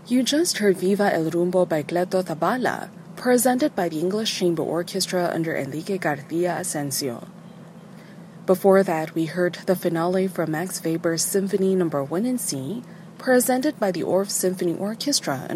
You just heard Viva el Rumbo by Cleto Zabala, presented by the English Chamber Orchestra under Enrique García Asensio. Before that, we heard the finale from Max Weber's Symphony No. 1 in C, presented by the Orff Symphony Orchestra